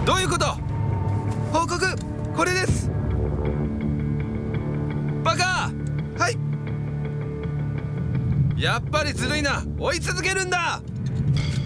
どういうこと？報告これです。バカ！ はい。 やっぱりずるいな。追い続けるんだ。